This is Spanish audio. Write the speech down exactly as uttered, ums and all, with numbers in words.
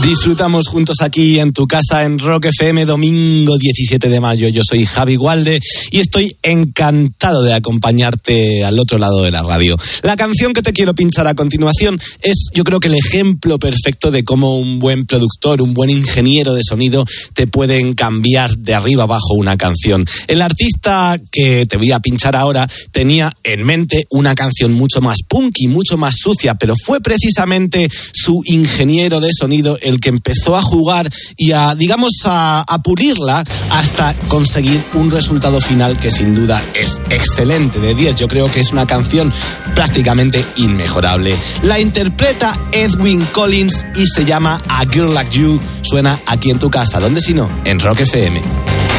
Disfrutamos juntos aquí en tu casa en Rock F M, domingo diecisiete de mayo. Yo soy Javi Gualde y estoy encantado de acompañarte al otro lado de la radio. La canción que te quiero pinchar a continuación es, yo creo que el ejemplo perfecto de cómo un buen productor, un buen ingeniero de sonido te pueden cambiar de arriba abajo una canción. El artista que te voy a pinchar ahora tenía en mente una canción mucho más punky, mucho más sucia, pero fue precisamente su ingeniero de sonido el que empezó a jugar y a, digamos, a, a pulirla hasta conseguir un resultado final que sin duda es excelente, de diez. Yo creo que es una canción prácticamente inmejorable. La interpreta Edwyn Collins y se llama A Girl Like You. Suena aquí en tu casa, ¿dónde si no? En Rock F M.